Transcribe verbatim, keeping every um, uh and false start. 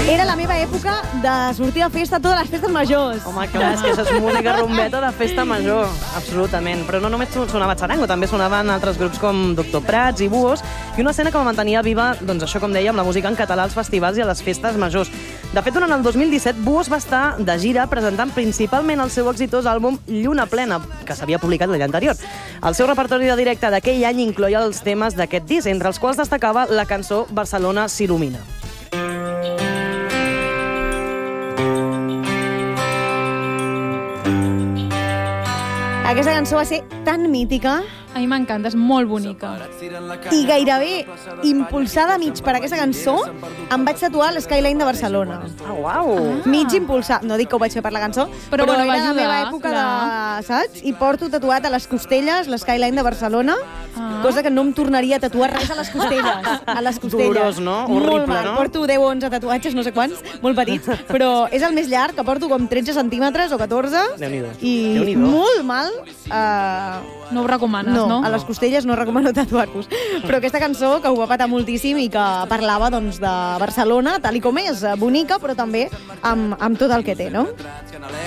Era la meva època de sortir a festa a totes les festes majors. Home, clar, és que això és música rumbeta de festa major, absolutament. Però no només sonava Charango, també sonaven altres grups com Doctor Prats i Buhos, i una escena que va mantenia viva, doncs això com dèiem, la música en català als festivals i a les festes majors. De fet, durant el dos mil disset, Buhos va estar de gira presentant principalment el seu exitós àlbum Lluna Plena, que s'havia publicat l'any anterior. El seu repertori de directe d'aquell any incloïa els temes d'aquest disc, entre els quals destacava la cançó Barcelona s'il·lumina. Aquesta cançó va ser tan mítica A mi m'encanta, és molt bonica. i gairebé impulsada mig per aquesta cançó em vaig tatuar l'Skyline de Barcelona. Ah, uau! Mig impulsat. No dic que ho vaig fer per la cançó, però, Però bueno, va era la ajudar, meva època clar. de... Saps? I porto tatuat a les costelles l'Skyline de Barcelona, Ah. cosa que no em tornaria a tatuar res a les costelles. A les costelles. Dolorós, no? Molt Horrible, mal. no? Porto deu o onze tatuatges, no sé quants, molt petits, però és el més llarg, que porto com tretze centímetres o catorze. Déu-n'hi-do. I Déu-n'hi-do. molt mal. Uh, No ho recomanes, no? no, a les costelles no recomano tatuar-vos. Però aquesta cançó, que ho va patar moltíssim i que parlava doncs, de Barcelona, tal i com és, bonica, però també amb, amb tot el que té, no?